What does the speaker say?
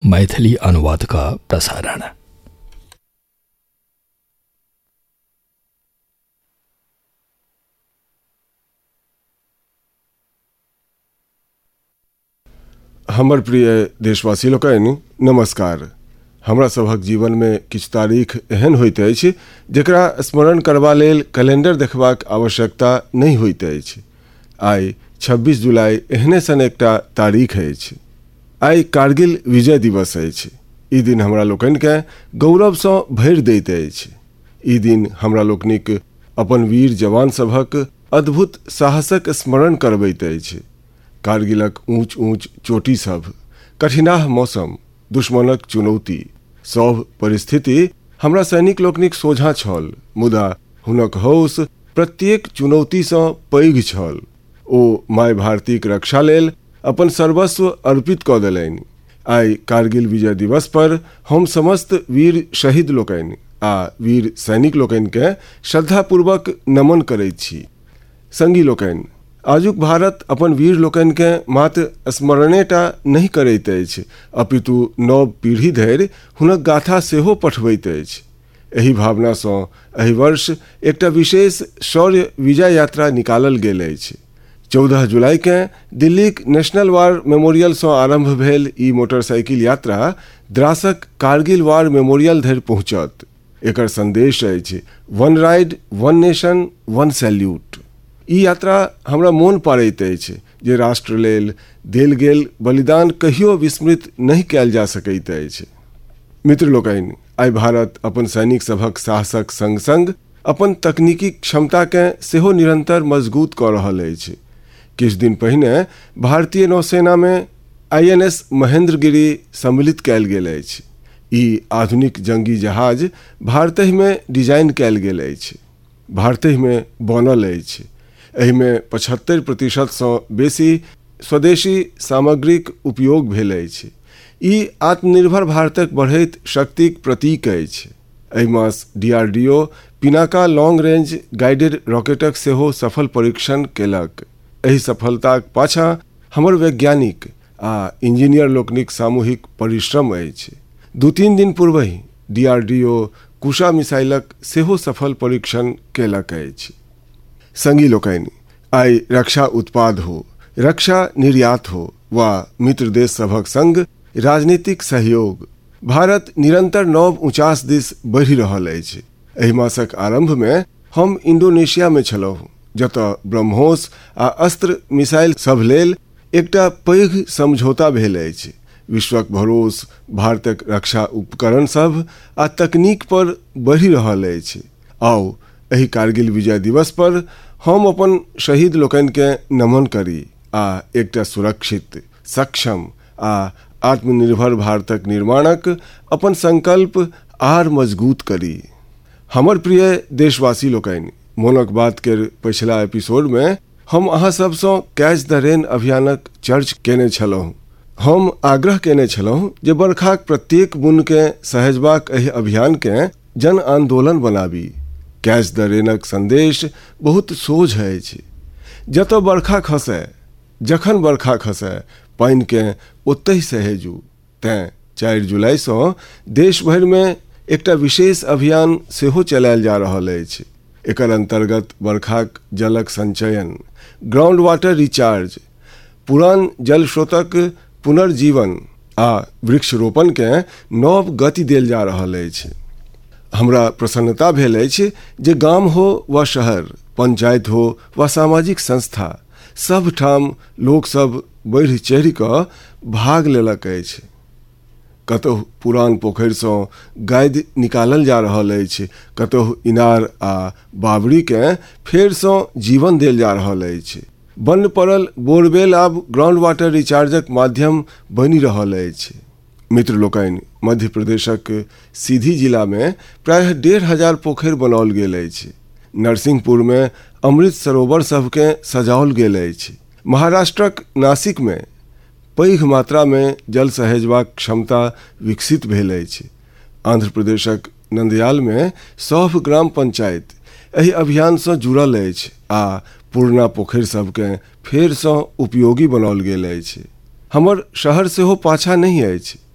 मैथिली अनुवाद का प्रसारण। हमर प्रिय देशवासी लोकनि नमस्कार। हमरा सभक जीवन में किछु तारीख एहन होइत अछि जेकरा स्मरण करबा लेल कैलेंडर देखबाक आवश्यकता नहीं होइत अछि। आई 26 जुलाई एहने सन एकटा तारीख अछि। आई कारगिल विजय दिवस अछि। ई दिन हमरा लोकनि के गौरव सँ भरि दैत अछि। ई दिन हमरा लोकनिक अपन वीर जवान सभक अद्भुत साहसक स्मरण करबैत अछि। कारगिलक ऊंच ऊंच चोटी सब, कठिनाह मौसम, दुश्मनक चुनौती, सब परिस्थिति हमरा सैनिक लोकनिक सोझा छल, मुदा हुनक हौस प्रत्येक चुनौती सँ पैघ छल। ओ माय भारतीक रक्षा लेल अपन सर्वस्व अर्पित कऽ देलनि। आई कारगिल विजय दिवस पर हम समस्त वीर शहीद लोकनि आ वीर सैनिक लोकनि के श्रद्धापूर्वक नमन करैत छी। संगी लोकनि, आजुक भारत अपन वीर लोकनि के मात्र स्मरणेटा नहीं करैत अछि, अपितु नव पीढ़ी धरि हुनक गाथा सेहो पठबैत अछि। एही भावना सँ एहि वर्ष एकटा विशेष शौर्य विजय यात्रा निकालल गेल अछि। 14 जुलाई के दिल्लीक नेशनल वार मेमोरियल सँ आरंभ भेल ई मोटरसाइकिल यात्रा द्रासक कारगिल वार मेमोरियल धरि पहुँचत। एकर संदेश अछि वन राइड, वन नेशन, वन सैल्यूट। ई यात्रा हमरा मोन पाड़ैत अछि जे राष्ट्र लेल देल गेल बलिदान कहियो विस्मृत नहीं कयल जा सकैत अछि। मित्र लोकनि, आई भारत अपन सैनिक सभक साहसक संग संग अपन तकनीकी क्षमता के सेहो निरंतर मजबूत कऽ रहल अछि। किछु दिन पहिने भारतीय नौसेना में INS महेंद्रगिरी सम्मिलित कयल गेल अछि। ई आधुनिक जंगी जहाज भारतहि में डिजाइन कयल गेल अछि, भारतहि में बनल अछि। एहि में 75% सँ बेसी स्वदेशी सामग्रीक उपयोग भेल अछि। ई आत्मनिर्भर भारतक बढ़ैत शक्तिक प्रतीक अछि। एहि मास DRDO Pinaka long range guided रॉकेटक सेहो सफल परीक्षण केलक। एहि सफलताक पाछा हमर वैज्ञानिक आ इंजीनियर लोकनिक सामूहिक परिश्रम अछि। 2-3 दिन पूर्वहि DRDO कुशा मिसाइलक सेहो सफल परीक्षण केलक अछि। संगी लोकनि, आई रक्षा उत्पाद हो, रक्षा निर्यात हो वा मित्र देश सभक संग राजनीतिक सहयोग, भारत निरंतर नव ऊंचास दिस बढ़ि रहल अछि। एहि मासक आरंभ में हम इंडोनेशिया में छलहुँ, जतऽ ब्रह्मोस आ अस्त्र मिसाइल सब लेल एकटा पैघ समझौता भेल अछि। विश्वक भरोस भारतक रक्षा उपकरण सब आ तकनीक पर बढ़ि रहल अछि। आओ एहि कारगिल विजय दिवस पर हम अपन शहीद लोकनि के नमन करी आ एकटा सुरक्षित, सक्षम आ आत्मनिर्भर भारतक निर्माणक अपन संकल्प आर मजबूत करी। हमर प्रिय देशवासी लोकनि, मोनक बात के पिछला एपिसोड में हम अहाँ सब सँ कैच द रेन अभियानक चर्च केने छलहुँ। हम आग्रह केने छलहुँ जे बरखाक प्रत्येक बूंद के सहेजबाक एहि अभियान के जन आंदोलन बनाबी। कैच द रेनक संदेश बहुत सोझ अछि। जतऽ बरखा खसै, जखन बरखा खसै, पानि के ओतहि सहेजू। तें 4 जुलाई सँ देश भरि में एकटा विशेष अभियान सेहो चलायल जा रहल अछि। एकर अंतर्गत बरखाक जलक संचयन, ग्राउंड वाटर रिचार्ज, पुरान जल स्रोतक पुनर्जीवन आ वृक्षरोपण के नव गति देल जा रहल अछि। हमरा प्रसन्नता भेल अछि जे गाम हो वा शहर, पंचायत हो वा सामाजिक संस्था, सब ठाम लोक सब बढ़ि चढ़ि कऽ भाग लेलक अछि। कतहु पुरान पोखरि सँ गादि निकालल जा रहल अछि, कतहु इनार आ बावड़ी के फेर सँ जीवन देल जा रहल अछि। बंद पड़ल बोरवेल आब ग्राउंड वाटर रिचार्जक माध्यम बनि रहल अछि। मित्र लोकनि, मध्य प्रदेशक सीधी जिला में प्रायः 1500 पोखरि बनाओल गेल अछि। नरसिंहपुर में अमृत सरोवर सबके सजाओल गेल अछि। महाराष्ट्रक नासिक में पैघ मात्रा में जल सहेजबाक क्षमता विकसित भेल अछि। आंध्र प्रदेशक नंदयाल में सभ ग्राम पंचायत एहि अभियान सँ जुड़ल अछि आ पुरना पोखरि सबके फेर सँ उपयोगी बनाओल गेल अछि। हमर शहर सेहो पाछा नहीं अछि।